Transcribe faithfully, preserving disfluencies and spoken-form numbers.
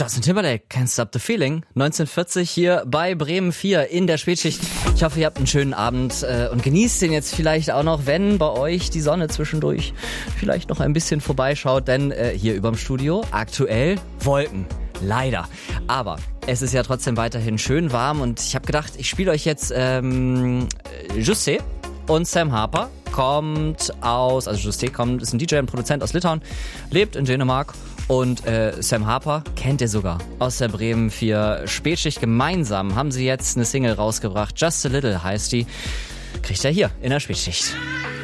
Justin Timberlake, Can't Stop the Feeling, neunzehnhundertvierzig hier bei Bremen vier in der Spätschicht. Ich hoffe, ihr habt einen schönen Abend äh, und genießt den jetzt vielleicht auch noch, wenn bei euch die Sonne zwischendurch vielleicht noch ein bisschen vorbeischaut, denn äh, hier überm Studio aktuell Wolken. Leider. Aber es ist ja trotzdem weiterhin schön warm und ich habe gedacht, ich spiele euch jetzt ähm, Justé und Sam Harper. Kommt aus, also Justé kommt, ist ein D J und Produzent aus Litauen, lebt in Dänemark und äh, Sam Harper kennt ihr sogar aus der Bremen vier Spätschicht. Gemeinsam haben sie jetzt eine Single rausgebracht, Just a Little heißt die, kriegt er hier in der Spätschicht.